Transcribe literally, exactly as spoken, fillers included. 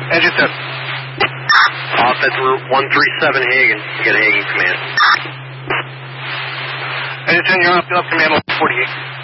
Engine ten. Offense route one three seven Hagen. You got Hagen command. Engine ten, you're up, you're up command one forty-eight.